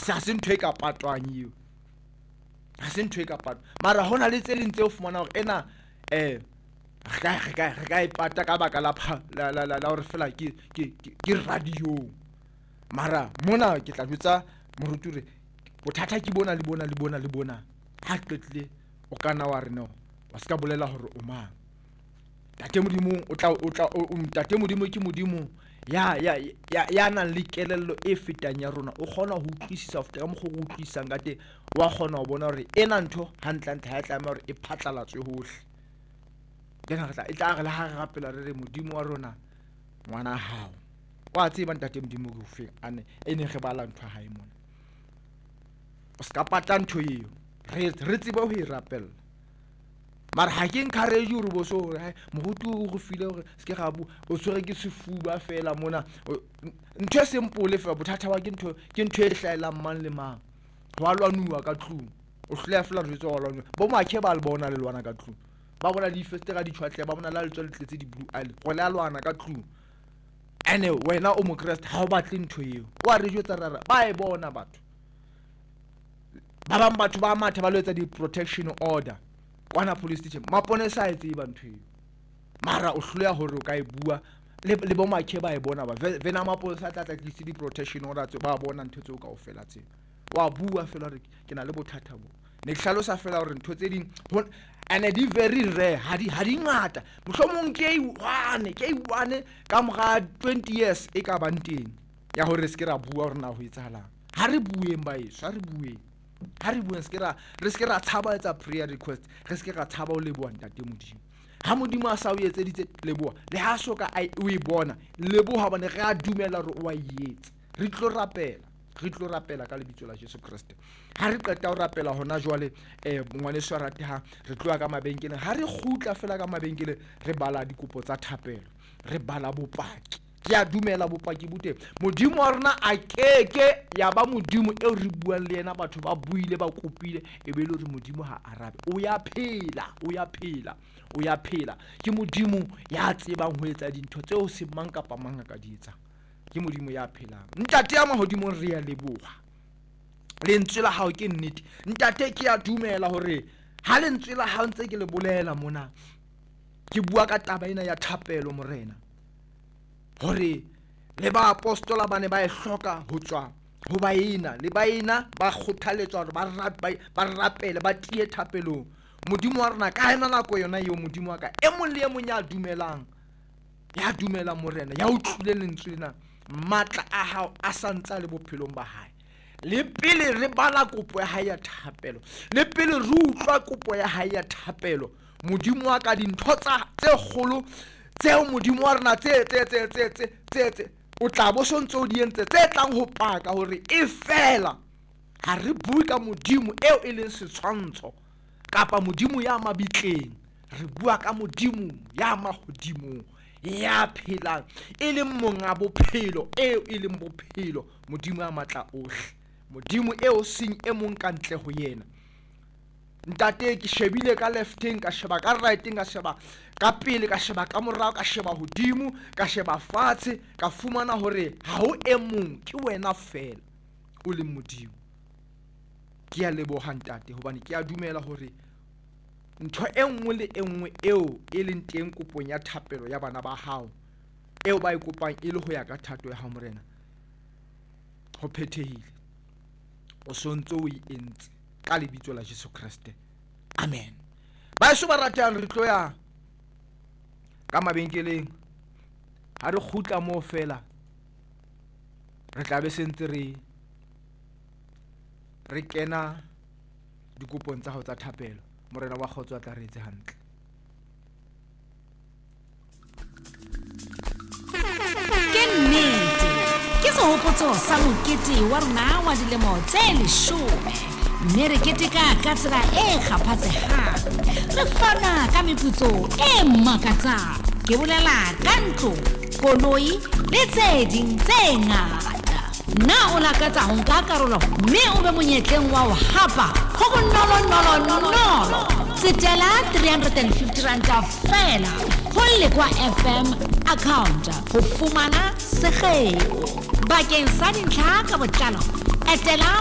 ha se ntho e ka patwang eo, ha se ntho e ka patwa, mara hona le tse ding tse o fumana hore ena re ka ipata ka baka la hore fela ke radio. Mara mona ke tla jwetsa moruti hore bothata ke bona le bona ha qetlile o kana wa re no wa ska bolela hore o mang. Tate Modimo Tate Modimo ke Modimo ya nang le kelello e fetang ya rona, o kgona ho utlwisisa ho feta ka mokgwa o utlwisang ka teng, wa kgona ho bona hore ena ntho hantle ha e tlameha hore e phatlalatswe hohle. E tla re le ha re rapela re re Modimo wa rona ngwana hao wa tseba Ntate Modimo ke ofeng ene re bala ntho hae mona, o ska pata ntho eo, re tsebe ho e rapella. Mara ha ke encourage hore bo so hore moruti o go file hore se ke ga bu o tswere ke sefuba fela mona, ntho e simple fela. Bothata wa ke ntho e hlaelang mang le mang, wa lwanuwa ka tlung, o hloya fela re tswa lwanwa bo makhe ba le bona le lwana ka tlung, ba bona di festera di tshwatle, ba bona la le tswa le tletse di blue eye go le lwana ka tlung. Ene wena o mo Christ ha o batle ntho eo, wa re jwetsa rara ba e bona batho ba bang, batho ba matha ba lo etsa di protection order kwana police station, maponesa a tseba ntho eo, mara o hloya hore o ka e bua le bo makhe ba e bona ba vena maponesa a tla tlisa di protection order tse ba bona ntho tseo kaofela tseo, wa bua fela hore ke na le bothata bo. Ne ke hlalosa fela hore ntho tse ding and di very rare, ha di ngata, mohlomong ke one ka mora 20 years e ka bang teng ya hore se ke ra bua hore na ho etsahalang. Ha re bueng ba eso, ha re bueng re se ke ra tshaba etsa prayer request, re se ke ra tshaba o leboha Ntate Modimo. Ha Modimo a sa o etseditse leboha, le ha soka o e bona leboha bane re a dumela hore o a etse, re tlo rapela ka lebitso la Jesu Kriste. Ha re qeta ho rapela hona jwale ngwaneso ratehang, re tloa ka mabenkeleng, ha re kgutla fela ka mabenkeleng re bala dikopo tsa thapelo, re bala bopaki. Ke a dumela bopaki boteng, Modimo wa rona a keke ya ba Modimo eo re buang le yena batho ba buile ba kopile e be le hore Modimo ha arabe. O ya phela ke Modimo ya tsebang ho etsa dintho tseo se mang kapa mang a ka di etsang, ke Modimo ya phelang. Ntate ya mahodimo re ya leboha, lentswe la hao ke nnete Ntate. Ke a dumela hore ha lentswe la hao ntse ke le bolela mona, ke bua ka taba ena ya thapelo morena, hore le ba apostola ba ne ba e hloka ho tswa ho baena, le baena ba kgothaletswa hore ba rapele ba tie thapelong. Modimo wa rona ka ena nako yona eo, Modimo wa ka e mong le e mong ya dumela morena, ya utlwile lentswe lena, matla a hao a santsa le bophelong ba hae. Le pele re bala kopo ya hae ya thapelo, le pele re utlwa kopo ya hae ya thapelo, Modimo wa ka dintho tse kgolo tseo Modimo wa rona tse o tla bo sontse o di entse tse tlang ho paka hore e fela. Ha re bue ka Modimo eo e leng setshwantsho kapa Modimo ya mabitleng, re bua ka Modimo ya mahodimo ya phelang, e leng monga bophelo eo e leng bophelo, Modimo ya matla ohle, Modimo eo seng e mong ka ntle ho yena. Ntate ke shebile ka lefteng, ka sheba ka righteng, ka sheba ka pele, ka sheba ka morao, ka sheba hodimo, ka sheba fatshe, ka fumana hore ha ho e mong, ke wena fela o leng Modimo. Ke a leboha Ntate hobane ke a dumela hore ntho e nngwe le e nngwe eo e leng teng kopong ya thapelo ya bana ba hao, eo ba e kopang e le ho ya ka thato ya hao morena, ho phethehile, o sontso o e entse ka lebitso la Jesu Kriste, amen. Ba eso ba ratang re tlo ya ka mabenkeleng, ha re kgutla moo fela re tla be sentse re kena dikopong tsa hao tsa thapelo. Morena wa kgotso a tla re etse hantle. Ke nnete ke sehopotso sa mokete wa rona wa dilemo tse 10, mme re keteka ka tsela e kgaphatsehang, re fana ka meputso e makatsang, ke bolela ka ntlo, koloi le tse ding tse ngata. Na o lakatsa ho nka karolo mme o be monyetleng wa ho hapa ho bonolo, tsetela 350 ranta fela ho Lekwa FM account ho fumana sekgeo. Bakeng sa dintlha ka botlalo etela